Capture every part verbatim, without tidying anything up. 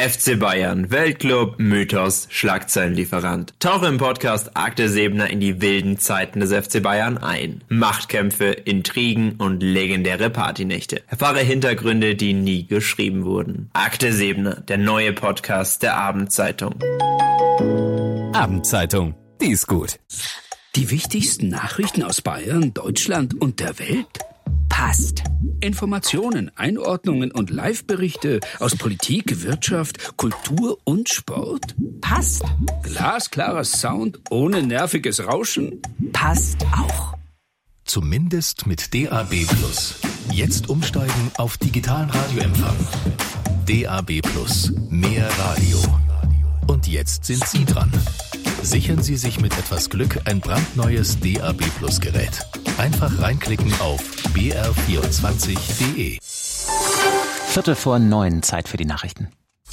F C Bayern, Weltclub, Mythos, Schlagzeilenlieferant. Tauche im Podcast Akte Seebner in die wilden Zeiten des F C Bayern ein. Machtkämpfe, Intrigen und legendäre Partynächte. Erfahre Hintergründe, die nie geschrieben wurden. Akte Seebner, der neue Podcast der Abendzeitung. Abendzeitung, die ist gut. Die wichtigsten Nachrichten aus Bayern, Deutschland und der Welt? Passt. Informationen, Einordnungen und Live-Berichte aus Politik, Wirtschaft, Kultur und Sport? Passt. Glasklarer Sound ohne nerviges Rauschen? Passt auch. Zumindest mit D A B Plus. Jetzt umsteigen auf digitalen Radioempfang. D A B Plus. Mehr Radio. Und jetzt sind Sie dran. Sichern Sie sich mit etwas Glück ein brandneues D A B Plus Gerät. Einfach reinklicken auf b r vierundzwanzig punkt d e. Viertel vor neun, Zeit für die Nachrichten.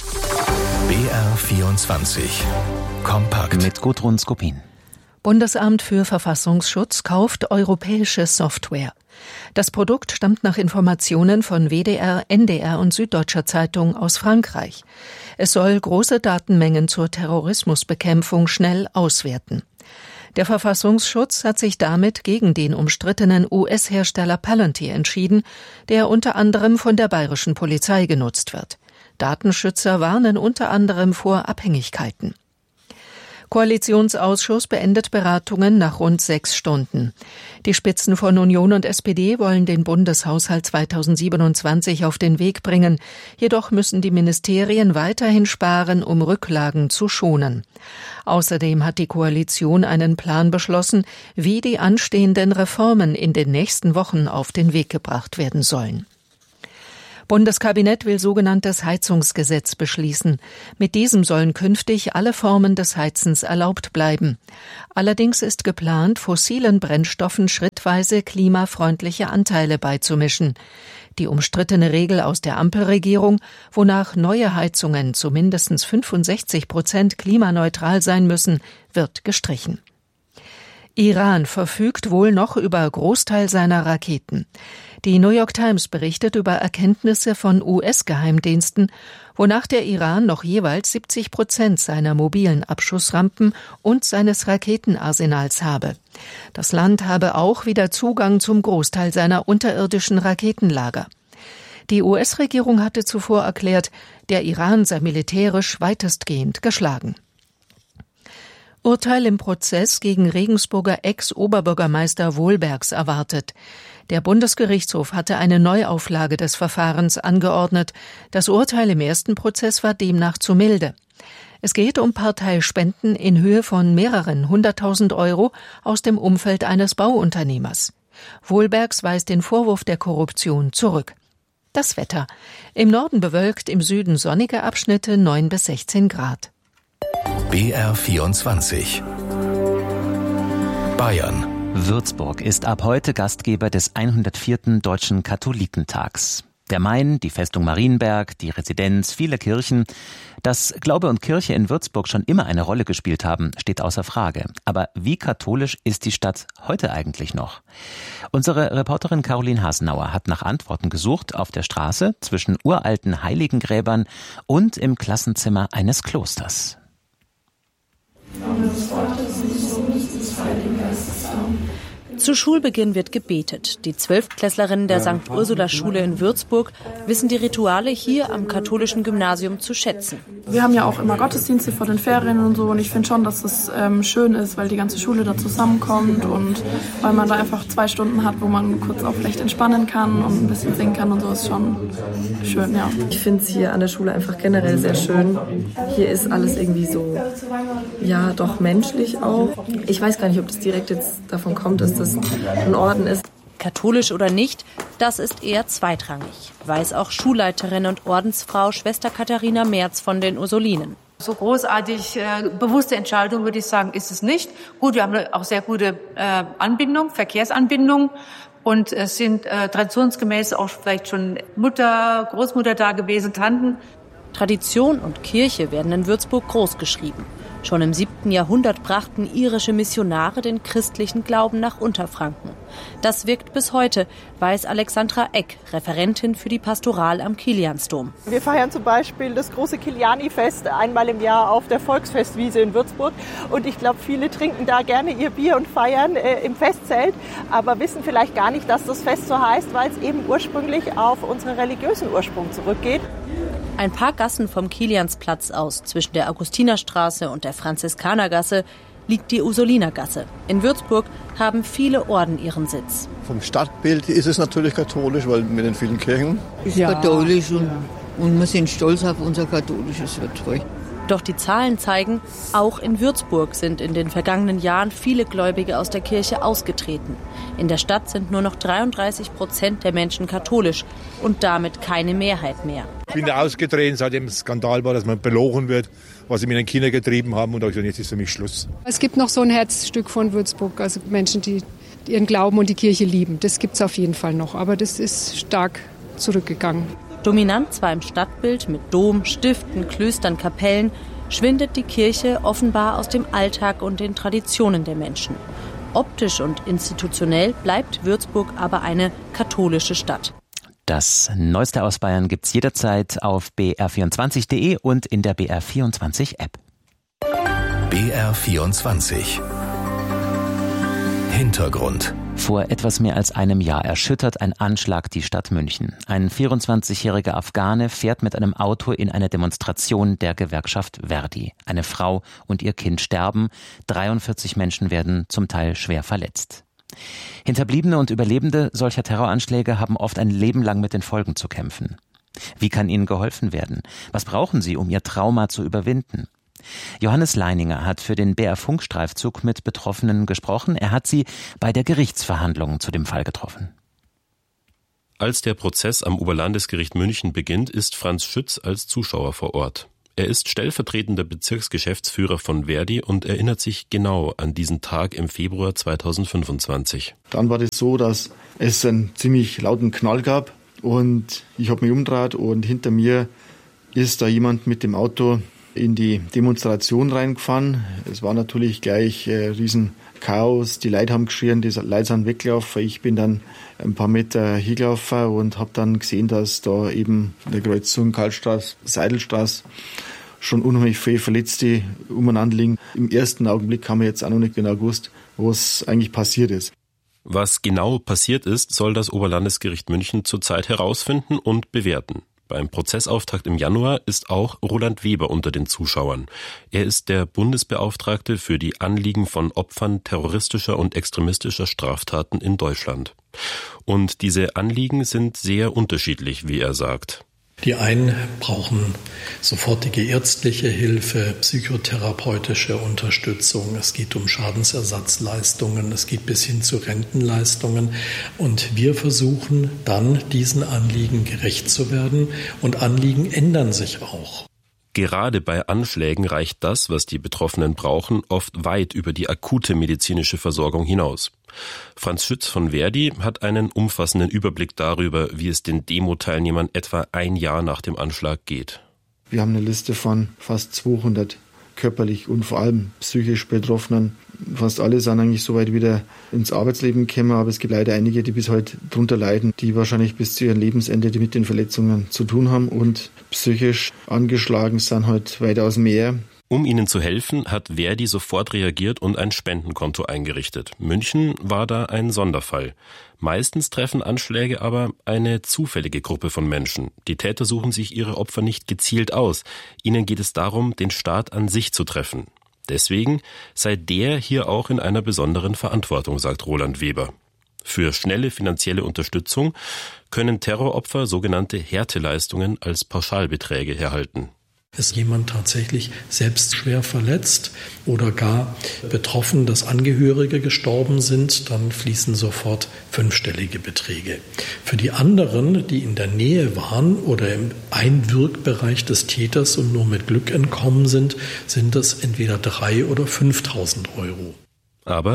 B R vierundzwanzig. Kompakt. Mit Gudrun Skopin. Bundesamt für Verfassungsschutz kauft europäische Software. Das Produkt stammt nach Informationen von W D R, N D R und Süddeutscher Zeitung aus Frankreich. Es soll große Datenmengen zur Terrorismusbekämpfung schnell auswerten. Der Verfassungsschutz hat sich damit gegen den umstrittenen U S-Hersteller Palantir entschieden, der unter anderem von der bayerischen Polizei genutzt wird. Datenschützer warnen unter anderem vor Abhängigkeiten. Koalitionsausschuss beendet Beratungen nach rund sechs Stunden. Die Spitzen von Union und S P D wollen den Bundeshaushalt zweitausendsiebenundzwanzig auf den Weg bringen. Jedoch müssen die Ministerien weiterhin sparen, um Rücklagen zu schonen. Außerdem hat die Koalition einen Plan beschlossen, wie die anstehenden Reformen in den nächsten Wochen auf den Weg gebracht werden sollen. Bundeskabinett will sogenanntes Heizungsgesetz beschließen. Mit diesem sollen künftig alle Formen des Heizens erlaubt bleiben. Allerdings ist geplant, fossilen Brennstoffen schrittweise klimafreundliche Anteile beizumischen. Die umstrittene Regel aus der Ampelregierung, wonach neue Heizungen zu mindestens fünfundsechzig Prozent klimaneutral sein müssen, wird gestrichen. Iran verfügt wohl noch über Großteil seiner Raketen. Die New York Times berichtet über Erkenntnisse von U S-Geheimdiensten, wonach der Iran noch jeweils siebzig Prozent seiner mobilen Abschussrampen und seines Raketenarsenals habe. Das Land habe auch wieder Zugang zum Großteil seiner unterirdischen Raketenlager. Die U S-Regierung hatte zuvor erklärt, der Iran sei militärisch weitestgehend geschlagen. Urteil im Prozess gegen Regensburger Ex-Oberbürgermeister Wohlbergs erwartet. Der Bundesgerichtshof hatte eine Neuauflage des Verfahrens angeordnet. Das Urteil im ersten Prozess war demnach zu milde. Es geht um Parteispenden in Höhe von mehreren hunderttausend Euro aus dem Umfeld eines Bauunternehmers. Wohlbergs weist den Vorwurf der Korruption zurück. Das Wetter. Im Norden bewölkt, im Süden sonnige Abschnitte neun bis sechzehn Grad. B R vierundzwanzig. Bayern. Würzburg ist ab heute Gastgeber des hundertvierten Deutschen Katholikentags. Der Main, die Festung Marienberg, die Residenz, viele Kirchen. Dass Glaube und Kirche in Würzburg schon immer eine Rolle gespielt haben, steht außer Frage. Aber wie katholisch ist die Stadt heute eigentlich noch? Unsere Reporterin Caroline Hasenauer hat nach Antworten gesucht auf der Straße zwischen uralten Heiligengräbern und im Klassenzimmer eines Klosters. Zu Schulbeginn wird gebetet. Die Zwölftklässlerinnen der Sankt Ursula Schule in Würzburg wissen die Rituale hier am katholischen Gymnasium zu schätzen. Wir haben ja auch immer Gottesdienste vor den Ferien und so, und ich finde schon, dass es ähm, schön ist, weil die ganze Schule da zusammenkommt und weil man da einfach zwei Stunden hat, wo man kurz auch vielleicht entspannen kann und ein bisschen singen kann und so, ist schon schön, ja. Ich finde es hier an der Schule einfach generell sehr schön. Hier ist alles irgendwie so, ja, doch menschlich auch. Ich weiß gar nicht, ob das direkt jetzt davon kommt, dass das ein Orden ist. Katholisch oder nicht, das ist eher zweitrangig, weiß auch Schulleiterin und Ordensfrau Schwester Katharina Merz von den Ursulinen. So großartig äh, bewusste Entscheidung, würde ich sagen, ist es nicht. Gut, wir haben auch sehr gute äh, Anbindung, Verkehrsanbindung. Und es sind äh, traditionsgemäß auch vielleicht schon Mutter, Großmutter da gewesen, Tanten. Tradition und Kirche werden in Würzburg groß geschrieben. Schon im siebten Jahrhundert brachten irische Missionare den christlichen Glauben nach Unterfranken. Das wirkt bis heute, weiß Alexandra Eck, Referentin für die Pastoral am Kiliansdom. Wir feiern zum Beispiel das große Kiliani-Fest einmal im Jahr auf der Volksfestwiese in Würzburg. Und ich glaube, viele trinken da gerne ihr Bier und feiern äh, im Festzelt, aber wissen vielleicht gar nicht, dass das Fest so heißt, weil es eben ursprünglich auf unseren religiösen Ursprung zurückgeht. Ein paar Gassen vom Kiliansplatz aus, zwischen der Augustinerstraße und der Franziskanergasse, liegt die Ursulinergasse. In Würzburg haben viele Orden ihren Sitz. Vom Stadtbild ist es natürlich katholisch, weil mit den vielen Kirchen. Ist ja katholisch und, und wir sind stolz auf unser katholisches Würzburg. Doch die Zahlen zeigen, auch in Würzburg sind in den vergangenen Jahren viele Gläubige aus der Kirche ausgetreten. In der Stadt sind nur noch dreiunddreißig Prozent der Menschen katholisch und damit keine Mehrheit mehr. Ich bin da ausgetreten, seit dem Skandal war, dass man belogen wird, was sie mit den Kindern getrieben haben. Und jetzt ist für mich Schluss. Es gibt noch so ein Herzstück von Würzburg, also Menschen, die ihren Glauben und die Kirche lieben. Das gibt es auf jeden Fall noch, aber das ist stark zurückgegangen. Dominant zwar im Stadtbild mit Dom, Stiften, Klöstern, Kapellen, schwindet die Kirche offenbar aus dem Alltag und den Traditionen der Menschen. Optisch und institutionell bleibt Würzburg aber eine katholische Stadt. Das Neueste aus Bayern gibt's jederzeit auf b r vierundzwanzig punkt de und in der B R vierundzwanzig App. B R vierundzwanzig Hintergrund. Vor etwas mehr als einem Jahr erschüttert ein Anschlag die Stadt München. Ein vierundzwanzigjähriger Afghane fährt mit einem Auto in eine Demonstration der Gewerkschaft Verdi. Eine Frau und ihr Kind sterben, dreiundvierzig Menschen werden zum Teil schwer verletzt. Hinterbliebene und Überlebende solcher Terroranschläge haben oft ein Leben lang mit den Folgen zu kämpfen. Wie kann ihnen geholfen werden? Was brauchen sie, um ihr Trauma zu überwinden? Johannes Leininger hat für den B R Funkstreifzug mit Betroffenen gesprochen. Er hat sie bei der Gerichtsverhandlung zu dem Fall getroffen. Als der Prozess am Oberlandesgericht München beginnt, ist Franz Schütz als Zuschauer vor Ort. Er ist stellvertretender Bezirksgeschäftsführer von Verdi und erinnert sich genau an diesen Tag im Februar zweitausendfünfundzwanzig. Dann war das so, dass es einen ziemlich lauten Knall gab und ich habe mich umgedreht und hinter mir ist da jemand mit dem Auto in die Demonstration reingefahren. Es war natürlich gleich äh, riesen Chaos. Die Leute haben geschrien, die Leute sind weggelaufen. Ich bin dann ein paar Meter hingelaufen und habe dann gesehen, dass da eben in der Kreuzung Karlstraße, Seidelstraße schon unheimlich viele Verletzte umeinander liegen. Im ersten Augenblick haben wir jetzt auch noch nicht genau gewusst, was eigentlich passiert ist. Was genau passiert ist, soll das Oberlandesgericht München zurzeit herausfinden und bewerten. Beim Prozessauftakt im Januar ist auch Roland Weber unter den Zuschauern. Er ist der Bundesbeauftragte für die Anliegen von Opfern terroristischer und extremistischer Straftaten in Deutschland. Und diese Anliegen sind sehr unterschiedlich, wie er sagt. Die einen brauchen sofortige ärztliche Hilfe, psychotherapeutische Unterstützung. Es geht um Schadensersatzleistungen, es geht bis hin zu Rentenleistungen. Und wir versuchen dann, diesen Anliegen gerecht zu werden. Und Anliegen ändern sich auch. Gerade bei Anschlägen reicht das, was die Betroffenen brauchen, oft weit über die akute medizinische Versorgung hinaus. Franz Schütz von Verdi hat einen umfassenden Überblick darüber, wie es den Demo-Teilnehmern etwa ein Jahr nach dem Anschlag geht. Wir haben eine Liste von fast zweihundert körperlich und vor allem psychisch Betroffenen. Fast alle sind eigentlich soweit wieder ins Arbeitsleben gekommen, aber es gibt leider einige, die bis heute darunter leiden, die wahrscheinlich bis zu ihrem Lebensende mit den Verletzungen zu tun haben und psychisch angeschlagen sind halt weitaus mehr. Um ihnen zu helfen, hat Verdi sofort reagiert und ein Spendenkonto eingerichtet. München war da ein Sonderfall. Meistens treffen Anschläge aber eine zufällige Gruppe von Menschen. Die Täter suchen sich ihre Opfer nicht gezielt aus. Ihnen geht es darum, den Staat an sich zu treffen. Deswegen sei der hier auch in einer besonderen Verantwortung, sagt Roland Weber. Für schnelle finanzielle Unterstützung können Terroropfer sogenannte Härteleistungen als Pauschalbeträge erhalten. Ist jemand tatsächlich selbst schwer verletzt oder gar betroffen, dass Angehörige gestorben sind, dann fließen sofort fünfstellige Beträge. Für die anderen, die in der Nähe waren oder im Einwirkbereich des Täters und nur mit Glück entkommen sind, sind das entweder drei oder fünftausend Euro. Aber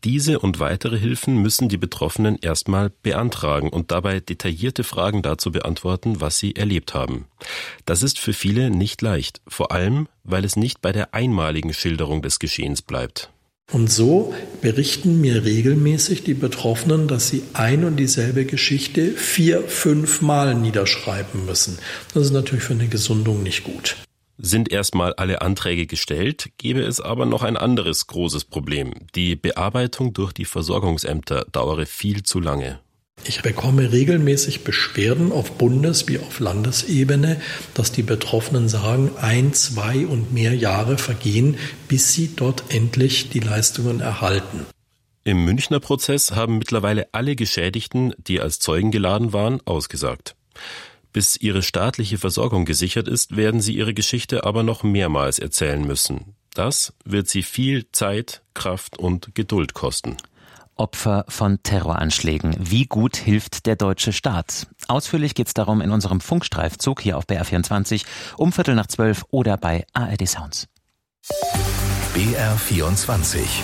Diese und weitere Hilfen müssen die Betroffenen erstmal beantragen und dabei detaillierte Fragen dazu beantworten, was sie erlebt haben. Das ist für viele nicht leicht, vor allem, weil es nicht bei der einmaligen Schilderung des Geschehens bleibt. Und so berichten mir regelmäßig die Betroffenen, dass sie ein und dieselbe Geschichte vier, fünf Mal niederschreiben müssen. Das ist natürlich für eine Gesundung nicht gut. Sind erstmal alle Anträge gestellt, gäbe es aber noch ein anderes großes Problem. Die Bearbeitung durch die Versorgungsämter dauere viel zu lange. Ich bekomme regelmäßig Beschwerden auf Bundes- wie auf Landesebene, dass die Betroffenen sagen, ein, zwei und mehr Jahre vergehen, bis sie dort endlich die Leistungen erhalten. Im Münchner Prozess haben mittlerweile alle Geschädigten, die als Zeugen geladen waren, ausgesagt. Bis ihre staatliche Versorgung gesichert ist, werden sie ihre Geschichte aber noch mehrmals erzählen müssen. Das wird sie viel Zeit, Kraft und Geduld kosten. Opfer von Terroranschlägen. Wie gut hilft der deutsche Staat? Ausführlich geht's darum in unserem Funkstreifzug hier auf B R vierundzwanzig um Viertel nach zwölf oder bei A R D Sounds. B R vierundzwanzig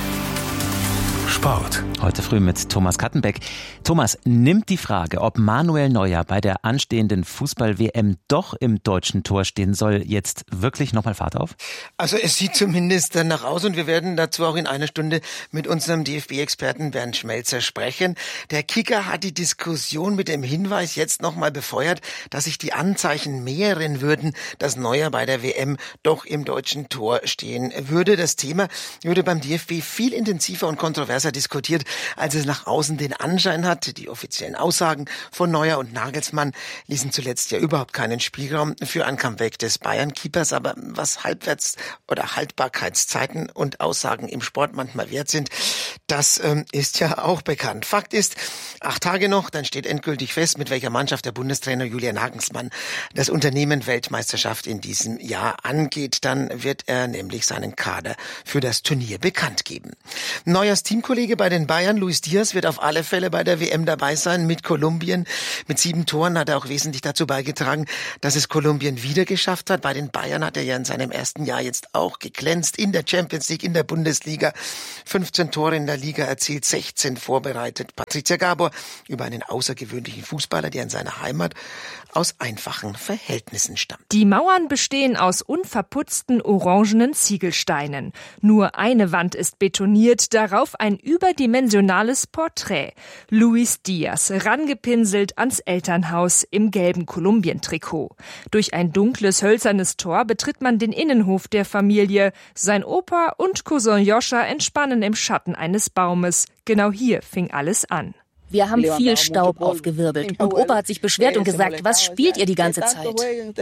Sport. Heute früh mit Thomas Kattenbeck. Thomas, nimmt die Frage, ob Manuel Neuer bei der anstehenden Fußball-W M doch im deutschen Tor stehen soll, jetzt wirklich nochmal Fahrt auf? Also es sieht zumindest danach aus und wir werden dazu auch in einer Stunde mit unserem D F B-Experten Bernd Schmelzer sprechen. Der Kicker hat die Diskussion mit dem Hinweis jetzt nochmal befeuert, dass sich die Anzeichen mehren würden, dass Neuer bei der W M doch im deutschen Tor stehen würde. Das Thema würde beim D F B viel intensiver und kontroverser diskutiert, als es nach außen den Anschein hat. Die offiziellen Aussagen von Neuer und Nagelsmann ließen zuletzt ja überhaupt keinen Spielraum für ein Comeback des Bayern-Keepers. Aber was Halbwerts- oder Haltbarkeitszeiten und Aussagen im Sport manchmal wert sind, das ähm, ist ja auch bekannt. Fakt ist, acht Tage noch, dann steht endgültig fest, mit welcher Mannschaft der Bundestrainer Julian Nagelsmann das Unternehmen Weltmeisterschaft in diesem Jahr angeht. Dann wird er nämlich seinen Kader für das Turnier bekannt geben. Neuers Teamkollege bei den Bayern, Luis Diaz, wird auf alle Fälle bei der W M dabei sein mit Kolumbien. Mit sieben Toren hat er auch wesentlich dazu beigetragen, dass es Kolumbien wieder geschafft hat. Bei den Bayern hat er ja in seinem ersten Jahr jetzt auch geglänzt. In der Champions League, in der Bundesliga. fünfzehn Tore in der Liga erzielt, sechzehn vorbereitet. Patricia Gabor über einen außergewöhnlichen Fußballer, der in seiner Heimat aus einfachen Verhältnissen stammt. Die Mauern bestehen aus unverputzten orangenen Ziegelsteinen. Nur eine Wand ist betoniert, darauf ein überdimensionales Porträt. Luis Diaz, rangepinselt ans Elternhaus im gelben Kolumbien-Trikot. Durch ein dunkles, hölzernes Tor betritt man den Innenhof der Familie. Sein Opa und Cousin Joscha entspannen im Schatten eines Baumes. Genau hier fing alles an. Wir haben viel Staub aufgewirbelt und Opa hat sich beschwert und gesagt, was spielt ihr die ganze Zeit?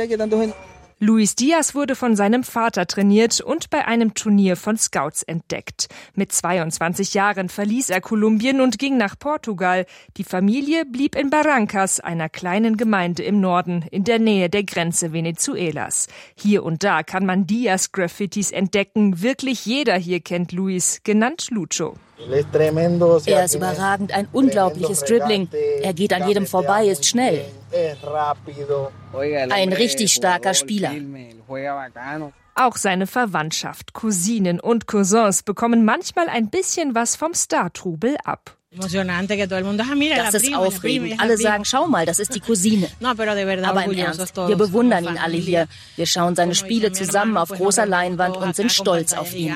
Luis Diaz wurde von seinem Vater trainiert und bei einem Turnier von Scouts entdeckt. Mit zweiundzwanzig Jahren verließ er Kolumbien und ging nach Portugal. Die Familie blieb in Barrancas, einer kleinen Gemeinde im Norden, in der Nähe der Grenze Venezuelas. Hier und da kann man Diaz-Graffitis entdecken. Wirklich jeder hier kennt Luis, genannt Lucho. Er ist überragend, ein unglaubliches Dribbling. Er geht an jedem vorbei, ist schnell. Ein richtig starker Spieler. Auch seine Verwandtschaft, Cousinen und Cousins bekommen manchmal ein bisschen was vom Star-Trubel ab. Das ist aufregend. Alle sagen, schau mal, das ist die Cousine. Aber im Ernst, wir bewundern ihn alle hier. Wir schauen seine Spiele zusammen auf großer Leinwand und sind stolz auf ihn.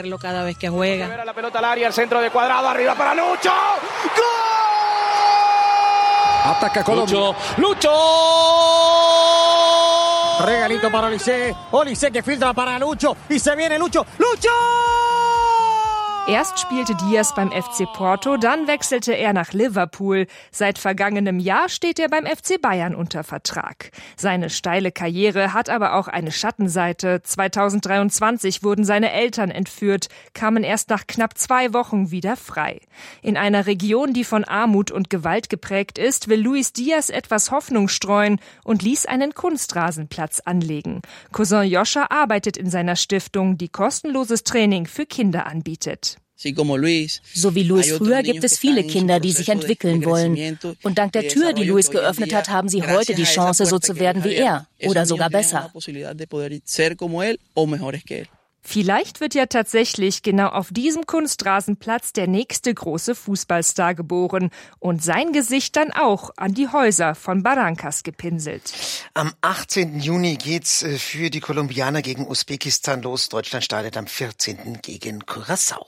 Attacca Colombia. Lucho! Regalito para Olise. Olise que filtra para Lucho. Y se viene Lucho. Lucho! Erst spielte Diaz beim F C Porto, dann wechselte er nach Liverpool. Seit vergangenem Jahr steht er beim F C Bayern unter Vertrag. Seine steile Karriere hat aber auch eine Schattenseite. zweitausenddreiundzwanzig wurden seine Eltern entführt, kamen erst nach knapp zwei Wochen wieder frei. In einer Region, die von Armut und Gewalt geprägt ist, will Luis Diaz etwas Hoffnung streuen und ließ einen Kunstrasenplatz anlegen. Cousin Joscha arbeitet in seiner Stiftung, die kostenloses Training für Kinder anbietet. So wie Luis früher gibt es viele Kinder, die sich entwickeln wollen. Und dank der Tür, die Luis geöffnet hat, haben sie heute die Chance, so zu werden wie er. Oder sogar besser. Vielleicht wird ja tatsächlich genau auf diesem Kunstrasenplatz der nächste große Fußballstar geboren und sein Gesicht dann auch an die Häuser von Barrancas gepinselt. Am achtzehnten Juni geht's für die Kolumbianer gegen Usbekistan los. Deutschland startet am vierzehnten gegen Curaçao.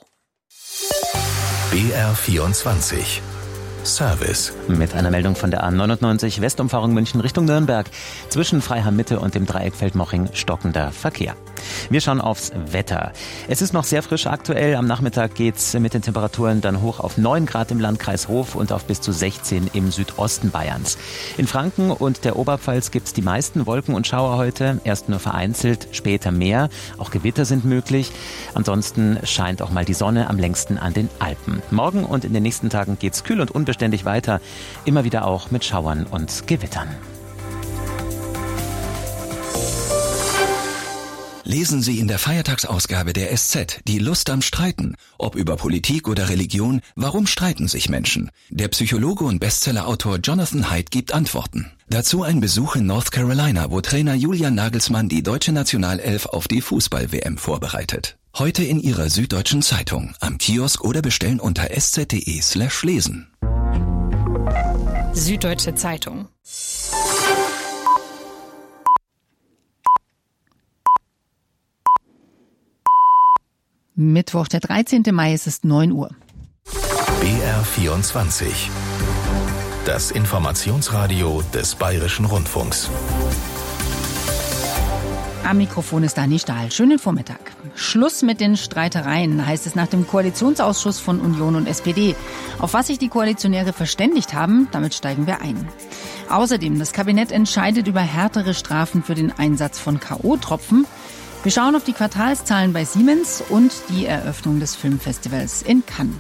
B R vierundzwanzig Service. Mit einer Meldung von der A neunundneunzig Westumfahrung München Richtung Nürnberg. Zwischen Freiham Mitte und dem Dreieck Feldmoching stockender Verkehr. Wir schauen aufs Wetter. Es ist noch sehr frisch aktuell. Am Nachmittag geht's mit den Temperaturen dann hoch auf neun Grad im Landkreis Hof und auf bis zu sechzehn im Südosten Bayerns. In Franken und der Oberpfalz gibt's die meisten Wolken und Schauer heute. Erst nur vereinzelt, später mehr. Auch Gewitter sind möglich. Ansonsten scheint auch mal die Sonne am längsten an den Alpen. Morgen und in den nächsten Tagen geht's kühl und unbeständig weiter. Immer wieder auch mit Schauern und Gewittern. Lesen Sie in der Feiertagsausgabe der S Z die Lust am Streiten. Ob über Politik oder Religion, warum streiten sich Menschen? Der Psychologe und Bestsellerautor Jonathan Haidt gibt Antworten. Dazu ein Besuch in North Carolina, wo Trainer Julian Nagelsmann die deutsche Nationalelf auf die Fußball-W M vorbereitet. Heute in Ihrer Süddeutschen Zeitung, am Kiosk oder bestellen unter sz.de slash lesen. Süddeutsche Zeitung. Mittwoch, der dreizehnten Mai, es ist neun Uhr. B R vierundzwanzig. Das Informationsradio des Bayerischen Rundfunks. Am Mikrofon ist Dani Stahl. Schönen Vormittag. Schluss mit den Streitereien, heißt es nach dem Koalitionsausschuss von Union und S P D. Auf was sich die Koalitionäre verständigt haben, damit steigen wir ein. Außerdem, das Kabinett entscheidet über härtere Strafen für den Einsatz von K O-Tropfen. Wir schauen auf die Quartalszahlen bei Siemens und die Eröffnung des Filmfestivals in Cannes.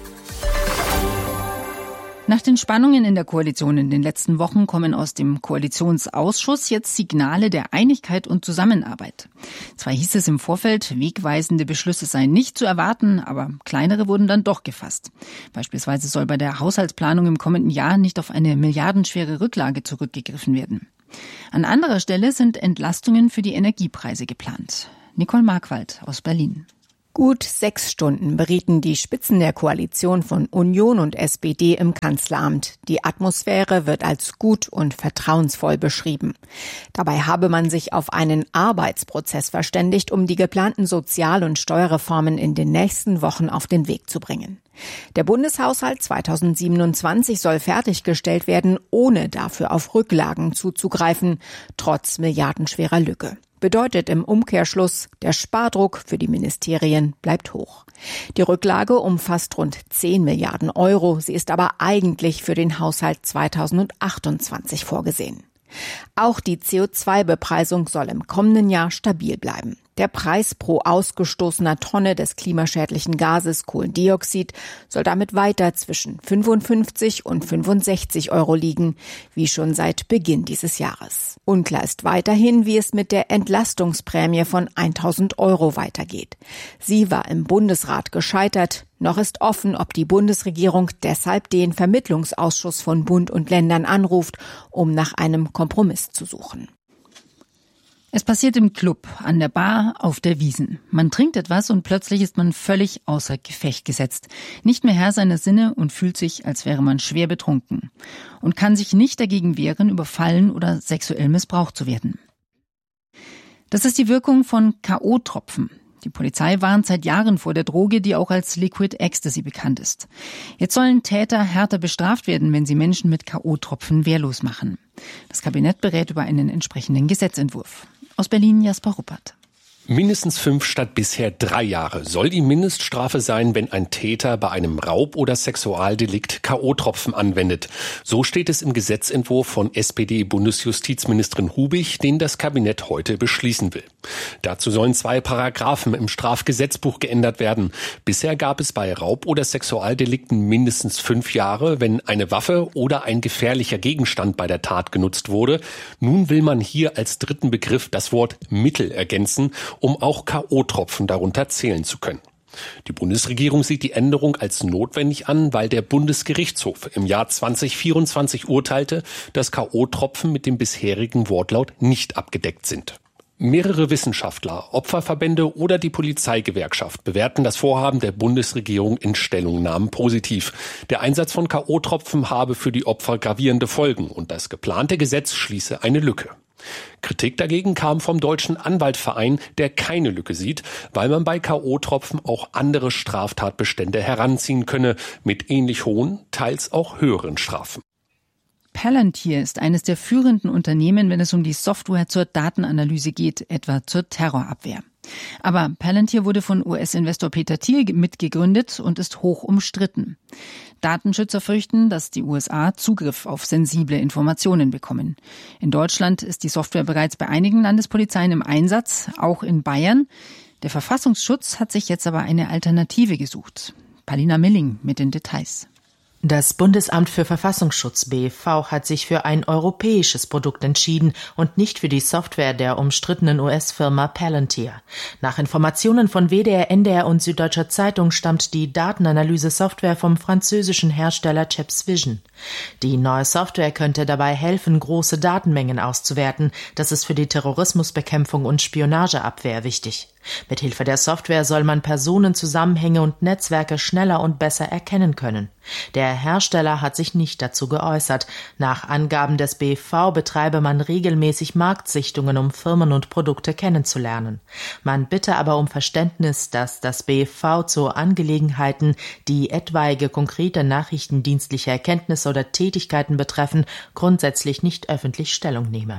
Nach den Spannungen in der Koalition in den letzten Wochen kommen aus dem Koalitionsausschuss jetzt Signale der Einigkeit und Zusammenarbeit. Zwar hieß es im Vorfeld, wegweisende Beschlüsse seien nicht zu erwarten, aber kleinere wurden dann doch gefasst. Beispielsweise soll bei der Haushaltsplanung im kommenden Jahr nicht auf eine milliardenschwere Rücklage zurückgegriffen werden. An anderer Stelle sind Entlastungen für die Energiepreise geplant. Nicole Markwald aus Berlin. Gut sechs Stunden berieten die Spitzen der Koalition von Union und S P D im Kanzleramt. Die Atmosphäre wird als gut und vertrauensvoll beschrieben. Dabei habe man sich auf einen Arbeitsprozess verständigt, um die geplanten Sozial- und Steuerreformen in den nächsten Wochen auf den Weg zu bringen. Der Bundeshaushalt zweitausendsiebenundzwanzig soll fertiggestellt werden, ohne dafür auf Rücklagen zuzugreifen, trotz milliardenschwerer Lücke. Bedeutet im Umkehrschluss, der Spardruck für die Ministerien bleibt hoch. Die Rücklage umfasst rund zehn Milliarden Euro. Sie ist aber eigentlich für den Haushalt zweitausendachtundzwanzig vorgesehen. Auch die C O zwei Bepreisung soll im kommenden Jahr stabil bleiben. Der Preis pro ausgestoßener Tonne des klimaschädlichen Gases Kohlendioxid soll damit weiter zwischen fünfundfünfzig und fünfundsechzig Euro liegen, wie schon seit Beginn dieses Jahres. Unklar ist weiterhin, wie es mit der Entlastungsprämie von tausend Euro weitergeht. Sie war im Bundesrat gescheitert. Noch ist offen, ob die Bundesregierung deshalb den Vermittlungsausschuss von Bund und Ländern anruft, um nach einem Kompromiss zu suchen. Es passiert im Club, an der Bar, auf der Wiesn. Man trinkt etwas und plötzlich ist man völlig außer Gefecht gesetzt. Nicht mehr Herr seiner Sinne und fühlt sich, als wäre man schwer betrunken. Und kann sich nicht dagegen wehren, überfallen oder sexuell missbraucht zu werden. Das ist die Wirkung von K O-Tropfen. Die Polizei warnt seit Jahren vor der Droge, die auch als Liquid Ecstasy bekannt ist. Jetzt sollen Täter härter bestraft werden, wenn sie Menschen mit K O-Tropfen wehrlos machen. Das Kabinett berät über einen entsprechenden Gesetzentwurf. Aus Berlin Jasper Ruppert. Mindestens fünf statt bisher drei Jahre soll die Mindeststrafe sein, wenn ein Täter bei einem Raub- oder Sexualdelikt K O-Tropfen anwendet. So steht es im Gesetzentwurf von S P D-Bundesjustizministerin Hubig, den das Kabinett heute beschließen will. Dazu sollen zwei Paragraphen im Strafgesetzbuch geändert werden. Bisher gab es bei Raub- oder Sexualdelikten mindestens fünf Jahre, wenn eine Waffe oder ein gefährlicher Gegenstand bei der Tat genutzt wurde. Nun will man hier als dritten Begriff das Wort Mittel ergänzen, um auch K O-Tropfen darunter zählen zu können. Die Bundesregierung sieht die Änderung als notwendig an, weil der Bundesgerichtshof im Jahr zweitausendvierundzwanzig urteilte, dass K O-Tropfen mit dem bisherigen Wortlaut nicht abgedeckt sind. Mehrere Wissenschaftler, Opferverbände oder die Polizeigewerkschaft bewerten das Vorhaben der Bundesregierung in Stellungnahmen positiv. Der Einsatz von K O-Tropfen habe für die Opfer gravierende Folgen und das geplante Gesetz schließe eine Lücke. Kritik dagegen kam vom Deutschen Anwaltverein, der keine Lücke sieht, weil man bei K O-Tropfen auch andere Straftatbestände heranziehen könne, mit ähnlich hohen, teils auch höheren Strafen. Palantir ist eines der führenden Unternehmen, wenn es um die Software zur Datenanalyse geht, etwa zur Terrorabwehr. Aber Palantir wurde von U S-Investor Peter Thiel mitgegründet und ist hoch umstritten. Datenschützer fürchten, dass die U S A Zugriff auf sensible Informationen bekommen. In Deutschland ist die Software bereits bei einigen Landespolizeien im Einsatz, auch in Bayern. Der Verfassungsschutz hat sich jetzt aber eine Alternative gesucht. Palina Milling mit den Details. Das Bundesamt für Verfassungsschutz B F V hat sich für ein europäisches Produkt entschieden und nicht für die Software der umstrittenen U S-Firma Palantir. Nach Informationen von W D R, N D R und Süddeutscher Zeitung stammt die Datenanalyse-Software vom französischen Hersteller ChipsVision. Die neue Software könnte dabei helfen, große Datenmengen auszuwerten. Das ist für die Terrorismusbekämpfung und Spionageabwehr wichtig. Mithilfe der Software soll man Personenzusammenhänge und Netzwerke schneller und besser erkennen können. Der Hersteller hat sich nicht dazu geäußert. Nach Angaben des B F V betreibe man regelmäßig Marktsichtungen, um Firmen und Produkte kennenzulernen. Man bitte aber um Verständnis, dass das B F V zu Angelegenheiten, die etwaige konkrete nachrichtendienstliche Erkenntnisse oder Tätigkeiten betreffen, grundsätzlich nicht öffentlich Stellung nehme.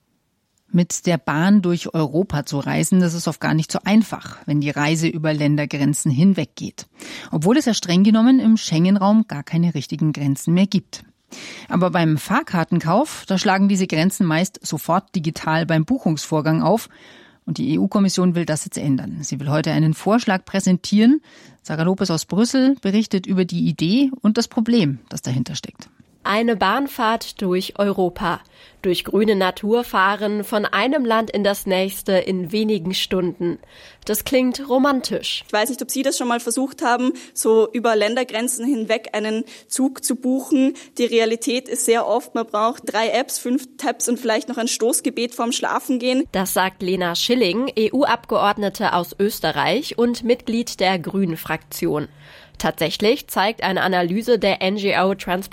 Mit der Bahn durch Europa zu reisen, das ist oft gar nicht so einfach, wenn die Reise über Ländergrenzen hinweg geht. Obwohl es ja streng genommen im Schengen-Raum gar keine richtigen Grenzen mehr gibt. Aber beim Fahrkartenkauf, da schlagen diese Grenzen meist sofort digital beim Buchungsvorgang auf. Und die E U-Kommission will das jetzt ändern. Sie will heute einen Vorschlag präsentieren. Sarah Lopez aus Brüssel berichtet über die Idee und das Problem, das dahinter steckt. Eine Bahnfahrt durch Europa. Durch grüne Natur fahren, von einem Land in das nächste in wenigen Stunden. Das klingt romantisch. Ich weiß nicht, ob Sie das schon mal versucht haben, so über Ländergrenzen hinweg einen Zug zu buchen. Die Realität ist sehr oft, man braucht drei Apps, fünf Tabs und vielleicht noch ein Stoßgebet vorm Schlafengehen. Das sagt Lena Schilling, E U-Abgeordnete aus Österreich und Mitglied der Grünen-Fraktion. Tatsächlich zeigt eine Analyse der N G O Transport